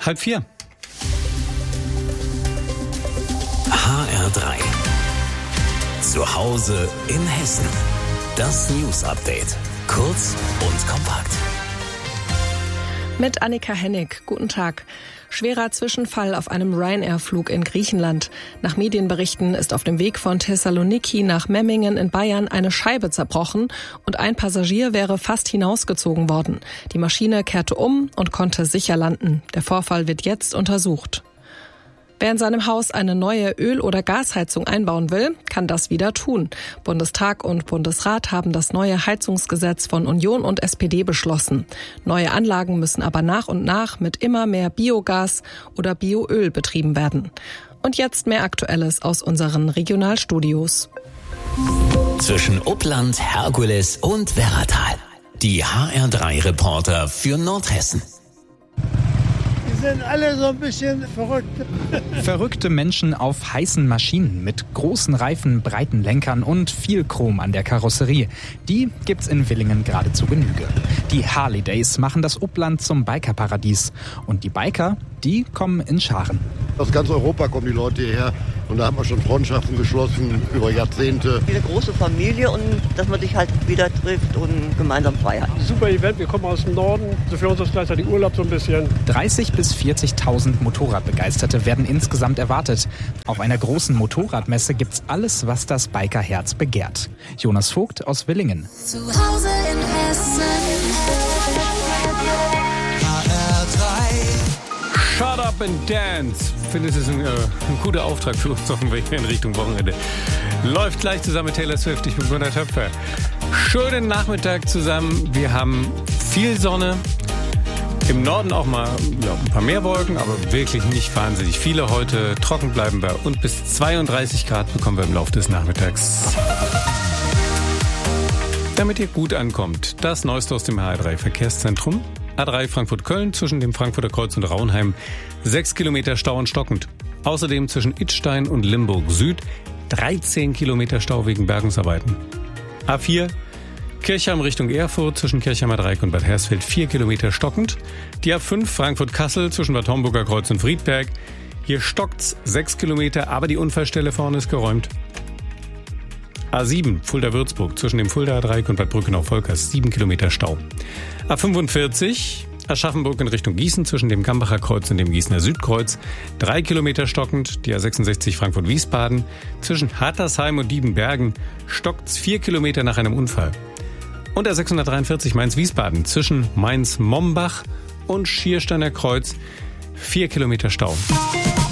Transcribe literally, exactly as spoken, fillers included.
Halb vier. H R drei. Zu Hause in Hessen. Das News Update. Kurz und kompakt. Mit Annika Hennig. Guten Tag. Schwerer Zwischenfall auf einem Ryanair-Flug in Griechenland. Nach Medienberichten ist auf dem Weg von Thessaloniki nach Memmingen in Bayern eine Scheibe zerbrochen und ein Passagier wäre fast hinausgezogen worden. Die Maschine kehrte um und konnte sicher landen. Der Vorfall wird jetzt untersucht. Wer in seinem Haus eine neue Öl- oder Gasheizung einbauen will, kann das wieder tun. Bundestag und Bundesrat haben das neue Heizungsgesetz von Union und S P D beschlossen. Neue Anlagen müssen aber nach und nach mit immer mehr Biogas oder Bioöl betrieben werden. Und jetzt mehr Aktuelles aus unseren Regionalstudios. Zwischen Uppland, Herkules und Werratal. Die H R drei Reporter für Nordhessen. Sind alle so ein bisschen verrückt. Verrückte Menschen auf heißen Maschinen mit großen Reifen, breiten Lenkern und viel Chrom an der Karosserie. Die gibt's in Villingen gerade zu Genüge. Die Harley Days machen das Uppland zum Bikerparadies. Und die Biker, die kommen in Scharen. Aus ganz Europa kommen die Leute hierher und da haben wir schon Freundschaften geschlossen über Jahrzehnte. Eine große Familie und dass man sich halt wieder trifft und gemeinsam feiert. Super Event, wir kommen aus dem Norden, so für uns ist gleichzeitig Urlaub so ein bisschen. dreißig bis vierzigtausend Motorradbegeisterte werden insgesamt erwartet. Auf einer großen Motorradmesse gibt's alles, was das Bikerherz begehrt. Jonas Vogt aus Villingen. Zu Hause in Hessen. H R drei. Shut up and dance. Ich finde, es ist ein, äh, ein guter Auftrag für uns auf dem Weg in Richtung Wochenende. Läuft gleich zusammen mit Taylor Swift. Ich bin Gunnar Töpfer. Schönen Nachmittag zusammen. Wir haben viel Sonne. Im Norden auch mal ja, ein paar mehr Wolken, aber wirklich nicht wahnsinnig viele heute. Trocken bleiben wir und bis zweiunddreißig Grad bekommen wir im Laufe des Nachmittags. Damit ihr gut ankommt, das Neueste aus dem H R drei Verkehrszentrum. A drei Frankfurt-Köln zwischen dem Frankfurter Kreuz und Raunheim. Sechs Kilometer Stau und stockend. Außerdem zwischen Idstein und Limburg Süd. dreizehn Kilometer Stau wegen Bergungsarbeiten. A vier Kirchheim Richtung Erfurt zwischen Kirchheimer Dreieck und Bad Hersfeld vier Kilometer stockend. Die A fünf Frankfurt-Kassel zwischen Bad Homburger Kreuz und Friedberg. Hier stockt's sechs Kilometer, aber die Unfallstelle vorne ist geräumt. A sieben Fulda-Würzburg zwischen dem Fuldaer Dreieck und Bad Brückenau-Volkers sieben Kilometer Stau. A fünfundvierzig Aschaffenburg in Richtung Gießen zwischen dem Kambacher Kreuz und dem Gießener Südkreuz drei Kilometer stockend. Die A sechsundsechzig Frankfurt-Wiesbaden zwischen Hattersheim und Diebenbergen stockt's vier Kilometer nach einem Unfall. Und der sechshundertdreiundvierzig Mainz-Wiesbaden zwischen Mainz-Mombach und Schiersteiner Kreuz vier Kilometer Stau.